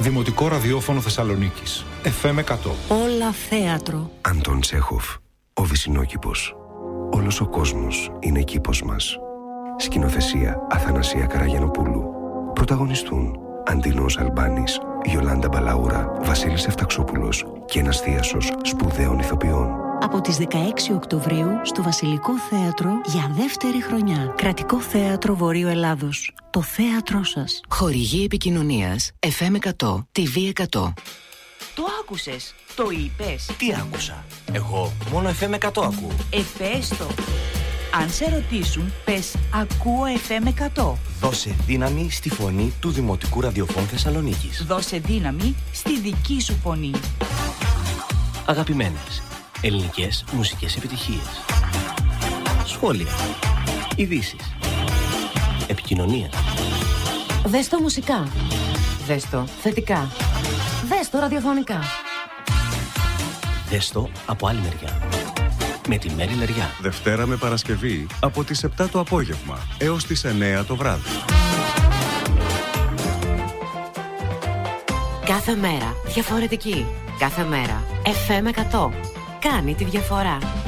Δημοτικό ραδιόφωνο Θεσσαλονίκης. FM 100. Όλα θέατρο. Αντών Τσέχοφ. Ο Βυσσινόκηπος. Όλος ο κόσμος είναι κήπος μας. Σκηνοθεσία Αθανασία Καραγιανοπούλου. Πρωταγωνιστούν Αντίνος Αλμπάνης, Ιολάντα Μπαλαούρα, Βασίλης Εφταξόπουλος και ένας θίασος σπουδαίων ηθοποιών. Από τις 16 Οκτωβρίου στο Βασιλικό Θέατρο για δεύτερη χρονιά. Κρατικό Θέατρο Βορείου Ελλάδος. Το θέατρό σας. Χορηγή επικοινωνίας FM 100, TV 100. Το άκουσες, το είπες. Τι άκουσα? Εγώ μόνο FM 100 ακούω. Πες το. Αν σε ρωτήσουν, πες ακούω FM 100. Δώσε δύναμη στη φωνή του Δημοτικού Ραδιοφώνου Θεσσαλονίκης. Δώσε δύναμη στη δική σου φωνή. Αγαπημένες ελληνικές μουσικές επιτυχίες. Σχόλια. Ειδήσεις. Επικοινωνία. Δες το μουσικά. Δες το θετικά. Δες το ραδιοφωνικά. Δες το από άλλη μεριά. Με τη Μέρη Λεριά. Δευτέρα με Παρασκευή από τις 7 το απόγευμα έως τις 9 το βράδυ. Κάθε μέρα διαφορετική. Κάθε μέρα FM 100. Κάνει τη διαφορά.